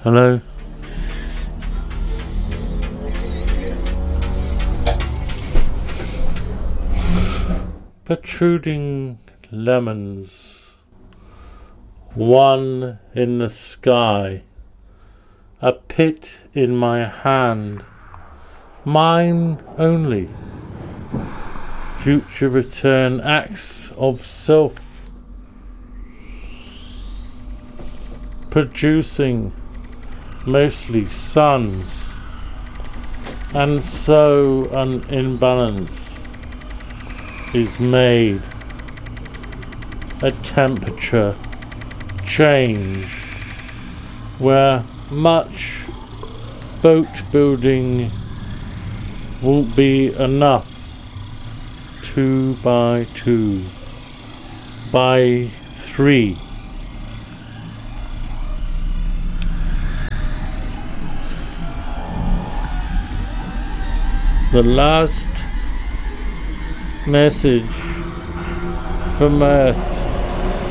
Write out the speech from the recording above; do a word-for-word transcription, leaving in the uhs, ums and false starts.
Hello? Protruding lemons, one in the sky, a pit in my hand, mine only. Future return acts of self, producing mostly suns, and so an imbalance is made, a temperature change where much boat building won't be enough. Two by two by three. The last message from Earth